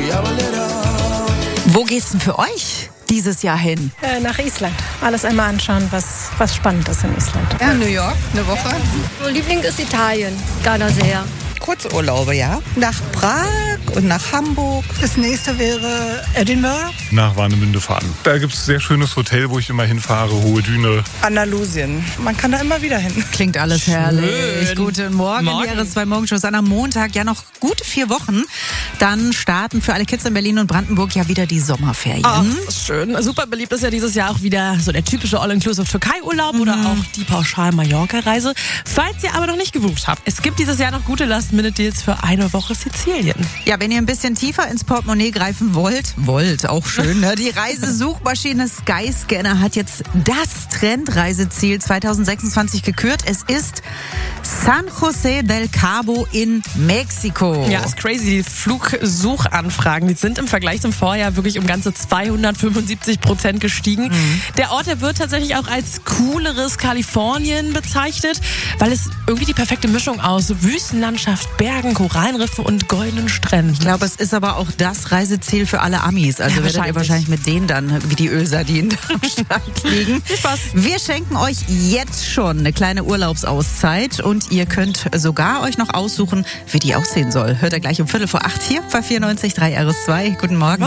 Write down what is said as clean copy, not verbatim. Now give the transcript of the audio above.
Wo geht's denn für euch dieses Jahr hin? Nach Island. Alles einmal anschauen, was spannend ist in Island. Ja, New York, eine Woche. Mein Liebling ist Italien, Gardasee. Kurzurlaube, ja. Nach Prag und nach Hamburg. Das nächste wäre Edinburgh. Nach Warnemünde fahren. Da gibt es ein sehr schönes Hotel, wo ich immer hinfahre, Hohe Düne. Andalusien. Man kann da immer wieder hin. Klingt alles herrlich. Guten Morgen. Die RS2 Morgenshow an am Montag. Ja, noch gute 4 Wochen. Dann starten für alle Kids in Berlin und Brandenburg ja wieder die Sommerferien. Ach, das ist schön. Super beliebt ist ja dieses Jahr auch wieder so der typische All-Inclusive-Türkei-Urlaub oder auch die Pauschal-Mallorca-Reise. Falls ihr aber noch nicht gebucht habt, es gibt dieses Jahr noch gute Last-Minute-Deals für eine Woche Sizilien. Ja, wenn ihr ein bisschen tiefer ins Portemonnaie greifen wollt, auch schön, ne? Die Reisesuchmaschine Skyscanner hat jetzt das Trendreiseziel 2026 gekürt. Es ist San José del Cabo in Mexiko. Ja, ist crazy. Die Flugsuchanfragen, die sind im Vergleich zum Vorjahr wirklich um ganze 275% gestiegen. Der Ort, der wird tatsächlich auch als cooleres Kalifornien bezeichnet, weil es irgendwie die perfekte Mischung aus Wüstenlandschaft, Bergen, Korallenriffen und goldenen Stränden. Ich glaube, es ist aber auch das Reiseziel für alle Amis. Also werdet ihr wahrscheinlich mit denen dann wie die Ölsardinen am Strand liegen. Viel Spaß. Wir schenken euch jetzt schon eine kleine Urlaubsauszeit und ihr könnt sogar euch noch aussuchen, wie die aussehen soll. Hört ihr gleich um 7:45 hier bei 94.3 RS2. Guten Morgen.